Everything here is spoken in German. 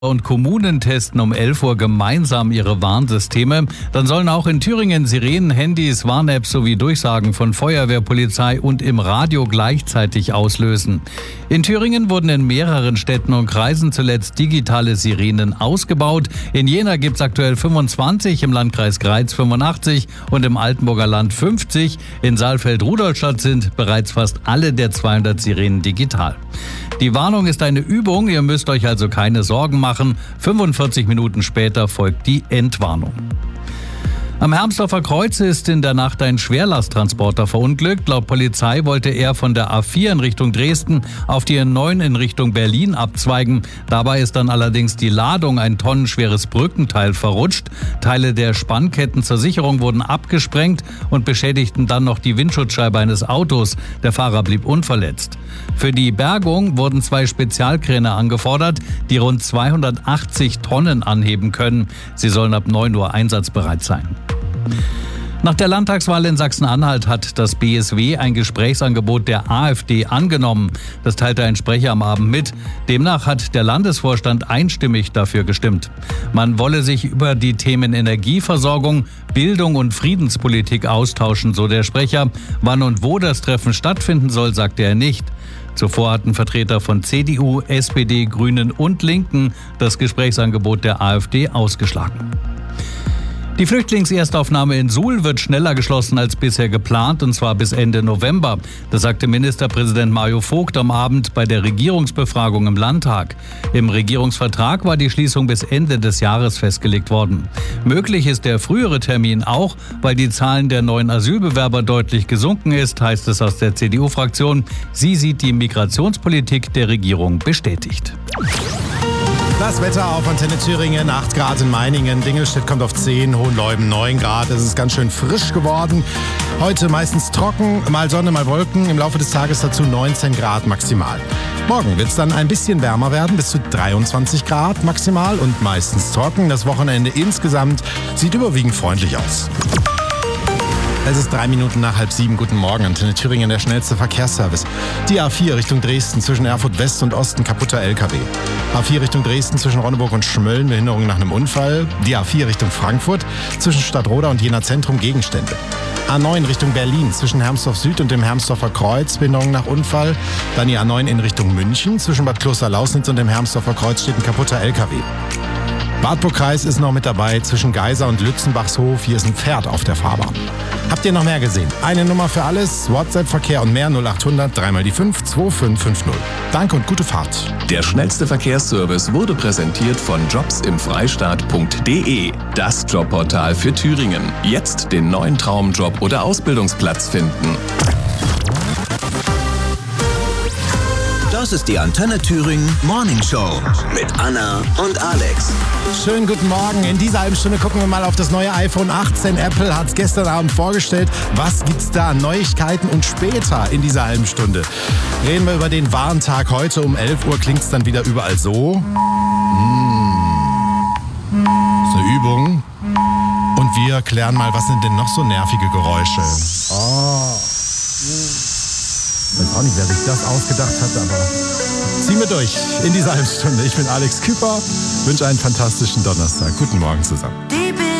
und Kommunen testen um 11 Uhr gemeinsam ihre Warnsysteme. Dann sollen auch in Thüringen Sirenen, Handys, Warn-Apps sowie Durchsagen von Feuerwehr, Polizei und im Radio gleichzeitig auslösen. In Thüringen wurden in mehreren Städten und Kreisen zuletzt digitale Sirenen ausgebaut. In Jena gibt es aktuell 25, im Landkreis Greiz 85 und im Altenburger Land 50. In Saalfeld-Rudolstadt sind bereits fast alle der 200 Sirenen digital. Die Warnung ist eine Übung, ihr müsst euch also keine Sorgen machen. 45 Minuten später folgt die Entwarnung. Am Hermsdorfer Kreuz ist in der Nacht ein Schwerlasttransporter verunglückt. Laut Polizei wollte er von der A4 in Richtung Dresden auf die N9 in Richtung Berlin abzweigen. Dabei ist dann allerdings die Ladung, ein tonnenschweres Brückenteil, verrutscht. Teile der Spannketten zur Sicherung wurden abgesprengt und beschädigten dann noch die Windschutzscheibe eines Autos. Der Fahrer blieb unverletzt. Für die Bergung wurden 2 Spezialkräne angefordert, die rund 280 Tonnen anheben können. Sie sollen ab 9 Uhr einsatzbereit sein. Nach der Landtagswahl in Sachsen-Anhalt hat das BSW ein Gesprächsangebot der AfD angenommen. Das teilte ein Sprecher am Abend mit. Demnach hat der Landesvorstand einstimmig dafür gestimmt. Man wolle sich über die Themen Energieversorgung, Bildung und Friedenspolitik austauschen, so der Sprecher. Wann und wo das Treffen stattfinden soll, sagte er nicht. Zuvor hatten Vertreter von CDU, SPD, Grünen und Linken das Gesprächsangebot der AfD ausgeschlagen. Die Flüchtlingserstaufnahme in Suhl wird schneller geschlossen als bisher geplant, und zwar bis Ende November. Das sagte Ministerpräsident Mario Vogt am Abend bei der Regierungsbefragung im Landtag. Im Regierungsvertrag war die Schließung bis Ende des Jahres festgelegt worden. Möglich ist der frühere Termin auch, weil die Zahlen der neuen Asylbewerber deutlich gesunken ist, heißt es aus der CDU-Fraktion. Sie sieht die Migrationspolitik der Regierung bestätigt. Das Wetter auf Antenne Thüringen, 8 Grad in Meiningen, Dingelstedt kommt auf 10, Hohenleuben 9 Grad. Es ist ganz schön frisch geworden. Heute meistens trocken, mal Sonne, mal Wolken. Im Laufe des Tages dazu 19 Grad maximal. Morgen wird es dann ein bisschen wärmer werden, bis zu 23 Grad maximal und meistens trocken. Das Wochenende insgesamt sieht überwiegend freundlich aus. Es ist 3 Minuten nach 6:30. Guten Morgen, Antenne Thüringen, der schnellste Verkehrsservice. Die A4 Richtung Dresden zwischen Erfurt West und Osten, kaputter LKW. A4 Richtung Dresden zwischen Ronneburg und Schmölln, Behinderung nach einem Unfall. Die A4 Richtung Frankfurt zwischen Stadtroda und Jena Zentrum, Gegenstände. A9 Richtung Berlin zwischen Hermsdorf Süd und dem Hermsdorfer Kreuz, Behinderung nach Unfall. Dann die A9 in Richtung München zwischen Bad Kloster-Lausnitz und dem Hermsdorfer Kreuz steht ein kaputter LKW. Wartburg-Kreis ist noch mit dabei, zwischen Geisa und Lützenbachshof. Hier ist ein Pferd auf der Fahrbahn. Habt ihr noch mehr gesehen? Eine Nummer für alles, WhatsApp-Verkehr und mehr 0800 3 mal die 5 2550. Danke und gute Fahrt. Der schnellste Verkehrsservice wurde präsentiert von jobsimfreistaat.de. Das Jobportal für Thüringen. Jetzt den neuen Traumjob oder Ausbildungsplatz finden. Das ist die Antenne Thüringen Morning Show mit Anna und Alex. Schönen guten Morgen. In dieser halben Stunde gucken wir mal auf das neue iPhone 18. Apple hat es gestern Abend vorgestellt. Was gibt's da? Neuigkeiten und später in dieser halben Stunde reden wir über den Warntag. Heute um 11 Uhr klingt es dann wieder überall so. Das ist eine Übung. Und wir klären mal, was sind denn noch so nervige Geräusche? Ich weiß auch nicht, wer sich das ausgedacht hat, aber ziehen wir durch in dieser halben Stunde. Ich bin Alex Küper, wünsche einen fantastischen Donnerstag. Guten Morgen zusammen.